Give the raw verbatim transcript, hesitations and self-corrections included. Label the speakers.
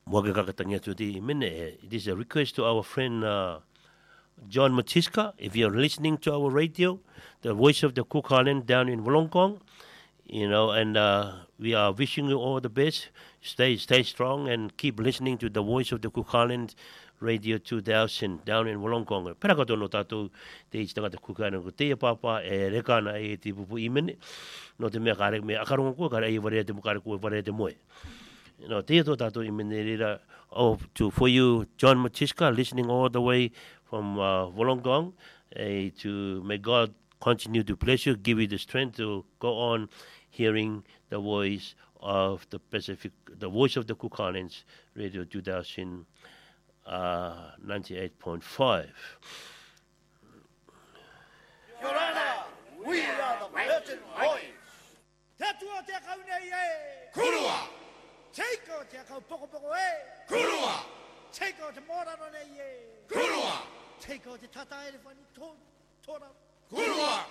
Speaker 1: It is a request to our friend uh, John Matiska. If you're listening to our radio, the voice of the Cook Island down in Wollongong, you know, and uh, we are wishing you all the best. Stay, stay strong, and keep listening to the voice of the Cook Island Radio two thousand down in Wollongong. Pera kato no tātou te ichi tangata Cook Island ko te papa e rekana e te pupu imene. No te mea kare me akarongo ko kare e warea te mukare ko e warea te moe. You know, te to tātou imene rira. Oh, to for you, John Matiska, listening all the way from uh, Wollongong. Uh, to may God continue to bless you, give you the strength to go on hearing the voice of the Pacific, the voice of the Cook Islands Radio two thousand ninety-eight point five.
Speaker 2: Your Honor, we are the Virgin Boys. Tatua te kaunei e. Kurua. Teiko te kau poko poko e. Kurua. Teiko te morano nei e. Kurua. Teiko te tata elefani tō, tōra. Kurua.